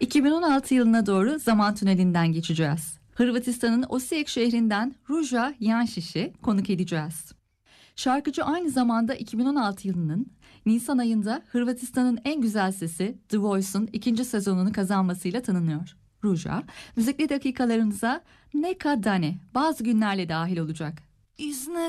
2016 yılına doğru zaman tünelinden geçeceğiz. Hırvatistan'ın Osijek şehrinden Ruja Janšić'i konuk edeceğiz. Şarkıcı aynı zamanda 2016 yılının Nisan ayında Hırvatistan'ın en güzel sesi The Voice'un 2. sezonunu kazanmasıyla tanınıyor. Ruja, müzikli dakikalarınıza Neka Dane bazı günlerle dahil olacak.